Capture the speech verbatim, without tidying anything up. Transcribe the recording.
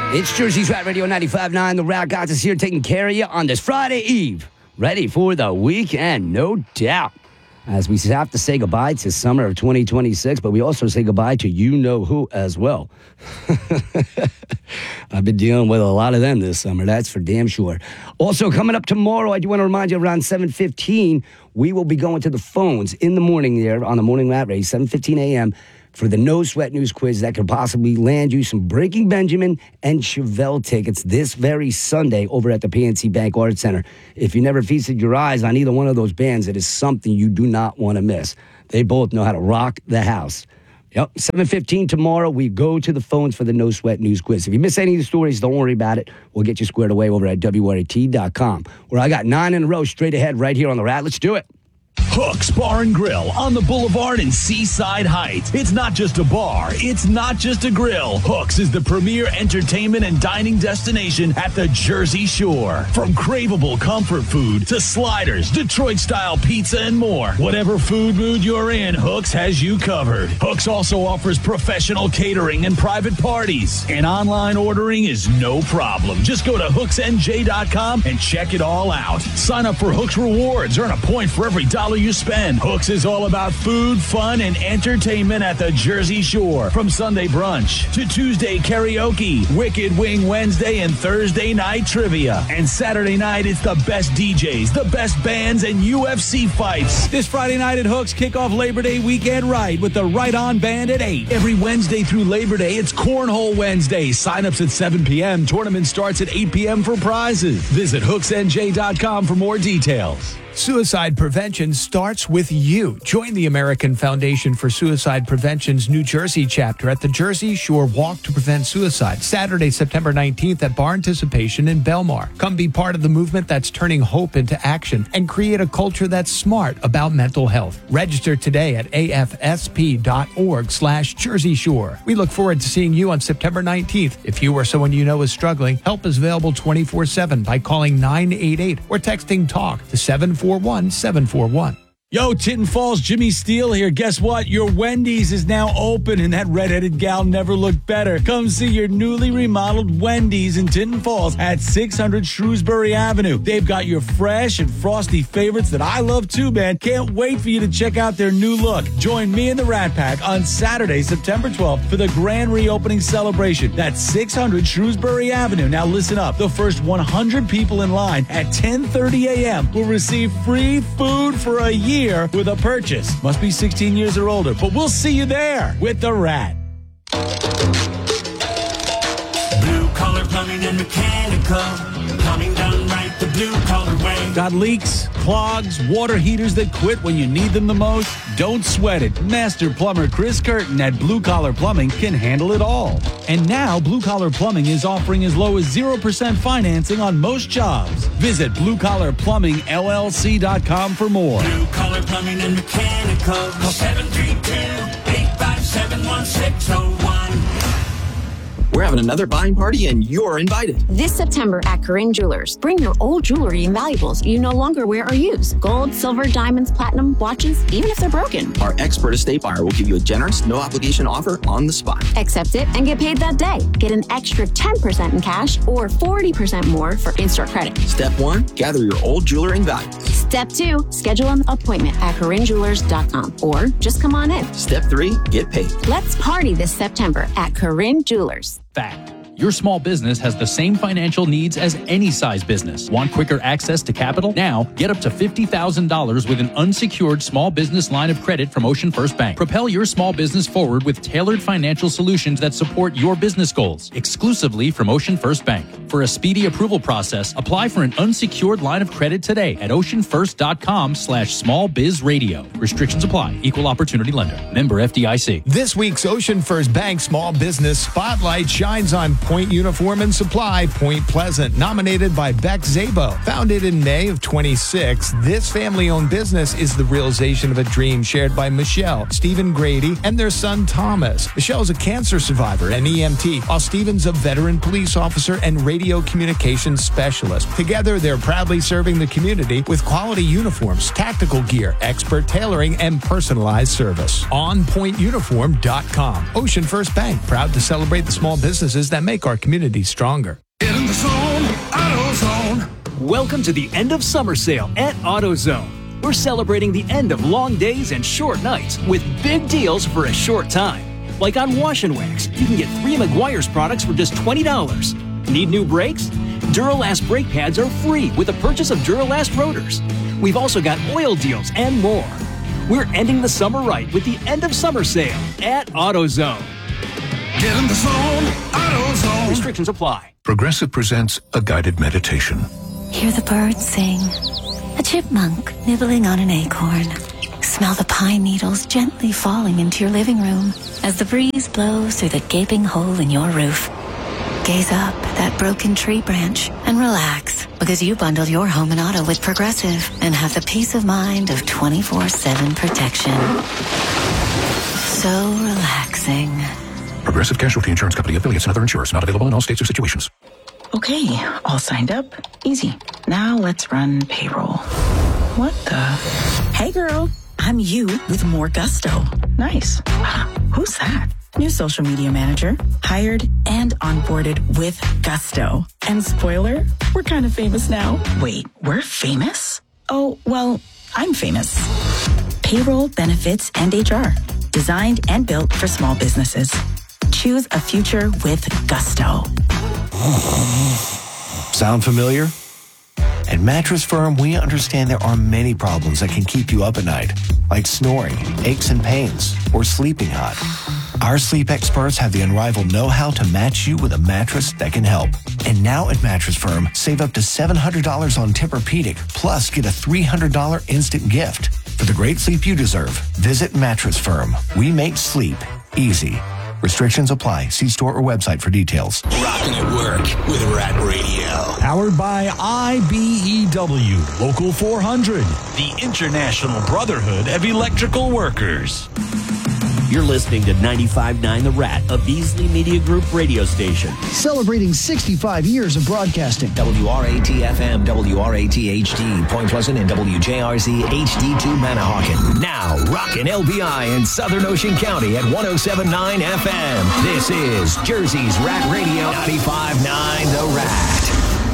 It's Jersey's Rat Radio ninety-five point nine. The Rat Gods is here taking care of you on this Friday Eve. Ready for the weekend, no doubt. As we have to say goodbye to summer of twenty twenty-six, but we also say goodbye to you-know-who as well. I've been dealing with a lot of them this summer, that's for damn sure. Also, coming up tomorrow, I do want to remind you, around seven fifteen, we will be going to the phones in the morning there on the Morning Rat Race, seven fifteen a.m., for the No Sweat News quiz that could possibly land you some Breaking Benjamin and Chevelle tickets this very Sunday over at the P N C Bank Arts Center. If you never feasted your eyes on either one of those bands, it is something you do not want to miss. They both know how to rock the house. Yep, seven fifteen tomorrow, we go to the phones for the No Sweat News quiz. If you miss any of the stories, don't worry about it. We'll get you squared away over at W R A T dot com, where I got nine in a row straight ahead right here on The Rat. Let's do it. Hooks Bar and Grill on the Boulevard in Seaside Heights. It's not just a bar. It's not just a grill. Hooks is the premier entertainment and dining destination at the Jersey Shore. From craveable comfort food to sliders, Detroit-style pizza, and more. Whatever food mood you're in, Hooks has you covered. Hooks also offers professional catering and private parties. And online ordering is no problem. Just go to hooks n j dot com and check it all out. Sign up for Hooks Rewards. Earn a point for every dollar you spend. Hooks is all about food, fun, and entertainment at the Jersey Shore. From Sunday brunch to Tuesday karaoke, Wicked Wing Wednesday, and Thursday night trivia. And Saturday night, it's the best D Js, the best bands, and U F C fights. This Friday night at Hooks, kick off Labor Day weekend right with the Right On Band at eight. Every Wednesday through Labor Day, it's Cornhole Wednesday. Sign-ups at seven p.m. Tournament starts at eight p.m. for prizes. Visit hooks n j dot com for more details. Suicide prevention starts with you. Join the American Foundation for Suicide Prevention's New Jersey chapter at the Jersey Shore Walk to Prevent Suicide, Saturday, September nineteenth at Bar Anticipation in Belmar. Come be part of the movement that's turning hope into action and create a culture that's smart about mental health. Register today at a f s p dot org slash Jersey Shore. We look forward to seeing you on September nineteenth. If you or someone you know is struggling, help is available twenty-four seven by calling nine eight eight or texting TALK to seven four one seven four one. Yo, Tinton Falls, Jimmy Steele here. Guess what? Your Wendy's is now open, and that redheaded gal never looked better. Come see your newly remodeled Wendy's in Tinton Falls at six hundred Shrewsbury Avenue. They've got your fresh and frosty favorites that I love too, man. Can't wait for you to check out their new look. Join me and the Rat Pack on Saturday, September twelfth for the grand reopening celebration. That's six hundred Shrewsbury Avenue. Now listen up. The first one hundred people in line at ten thirty a.m. will receive free food for a year with a purchase. Must be sixteen years or older, but we'll see you there with the Rat. Blue Collar Plumbing and Mechanical, plumbing done right the blue collar way. Got leaks, clogs, water heaters that quit when you need them the most? Don't sweat it. Master plumber Chris Curtin at Blue Collar Plumbing can handle it all. And now Blue Collar Plumbing is offering as low as zero percent financing on most jobs. Visit blue collar plumbing l l c dot com for more. Blue Collar Plumbing and Mechanical, call seven three two, eight five seven, one six zero one. We're having another buying party and you're invited. This September at Corinne Jewelers. Bring your old jewelry and valuables you no longer wear or use. Gold, silver, diamonds, platinum, watches, even if they're broken. Our expert estate buyer will give you a generous, no-obligation offer on the spot. Accept it and get paid that day. Get an extra ten percent in cash or forty percent more for in-store credit. Step one, gather your old jewelry and valuables. Step two, schedule an appointment at corinne jewelers dot com or just come on in. Step three, get paid. Let's party this September at Corinne Jewelers. Fact. Your small business has the same financial needs as any size business. Want quicker access to capital? Now, get up to fifty thousand dollars with an unsecured small business line of credit from Ocean First Bank. Propel your small business forward with tailored financial solutions that support your business goals, exclusively from Ocean First Bank. For a speedy approval process, apply for an unsecured line of credit today at ocean first dot com slash small biz radio. Restrictions apply. Equal opportunity lender. Member F D I C. This week's Ocean First Bank Small Business Spotlight shines on Point Uniform and Supply, Point Pleasant, nominated by Beck Zabo. Founded in May of twenty-six, this family-owned business is the realization of a dream shared by Michelle, Stephen Grady, and their son Thomas. Michelle is a cancer survivor and E M T, while Stephen's a veteran police officer and radio communications specialist. Together, they're proudly serving the community with quality uniforms, tactical gear, expert tailoring, and personalized service. on point uniform dot com. Ocean First Bank, proud to celebrate the small businesses that make make our community stronger. Get in the zone, AutoZone. Welcome to the end of summer sale at AutoZone. We're celebrating the end of long days and short nights with big deals for a short time. Like on Wash and Wax, you can get three Meguiar's products for just twenty dollars. Need new brakes? Duralast brake pads are free with the purchase of Duralast rotors. We've also got oil deals and more. We're ending the summer right with the end of summer sale at AutoZone. Get in the zone, AutoZone. Restrictions apply. Progressive presents a guided meditation. Hear the birds sing. A chipmunk nibbling on an acorn. Smell the pine needles gently falling into your living room as the breeze blows through the gaping hole in your roof. Gaze up at that broken tree branch and relax because you bundled your home and auto with Progressive and have the peace of mind of twenty-four seven protection. So relaxing. Progressive Casualty Insurance Company affiliates and other insurers not available in all states or situations. Okay, all signed up. Easy. Now let's run payroll. What the? Hey girl, I'm you with more gusto. Nice. Who's that? New social media manager, hired and onboarded with gusto. And spoiler, we're kind of famous now. Wait, we're famous? Oh, well, I'm famous. Payroll, benefits, and H R. Designed and built for small businesses. Choose a future with gusto. Sound familiar? At Mattress Firm, we understand there are many problems that can keep you up at night, like snoring, aches and pains, or sleeping hot. Our sleep experts have the unrivaled know-how to match you with a mattress that can help. And now at Mattress Firm, save up to seven hundred dollars on Tempur-Pedic, plus get a three hundred dollars instant gift. For the great sleep you deserve, visit Mattress Firm. We make sleep easy. Restrictions apply. See store or website for details. Rocking at work with Rat Radio. Powered by I B E W, Local four hundred, the International Brotherhood of Electrical Workers. You're listening to ninety-five point nine The Rat, a Beasley Media Group radio station. Celebrating sixty-five years of broadcasting. W R A T F M, W R A T H D, Point Pleasant, and W J R Z H D two Manahawkin. Now, rockin' L B I in Southern Ocean County at one oh seven point nine F M. This is Jersey's Rat Radio, ninety-five point nine The Rat.